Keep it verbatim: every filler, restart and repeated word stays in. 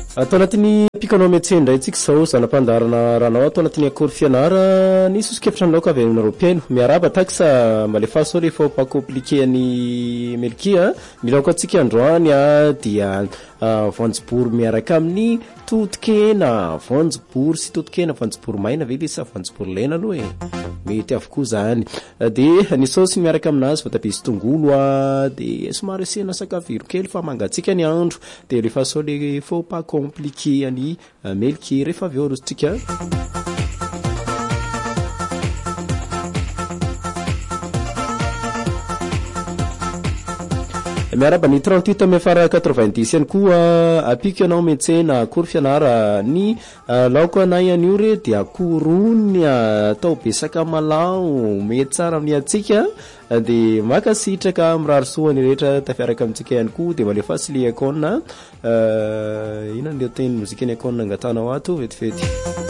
Atao anatin'ny pikanao médecin ndray tsika zao zanam-pandarana ranao atao anatin'ny akory fianara ny sosokevitra anao avy amin'ny européenne miaraba taxa malefa sao le faut pas compliquer ny melkia miloko atsika androany a dia voanjobory miaraka amin'ny totokena voanjobory sy totokena voanjobory maina ve sa voanjobory lena aloha e mety avokoa zany de ny saosy miaraka aminazy voatabia sy tongolo a de somary asiana sakaviro kely fa mangatsika ny andro de refa sao le faut pas compliquer ny melki refa avy eo rosotsika miaraba ny trente-huit mefara quatre-vingt-dix any koa apika anao médecin na akory fianara ny laoko anay anio re dia akorony atao be sakamalao mety tsara amin'ny atsika de makasitraka mirarisoa ny rehetra tafiaraka amintsika ihany koa de malefa sy le akona ina le teny mozika ny akona angatanao ato vetivety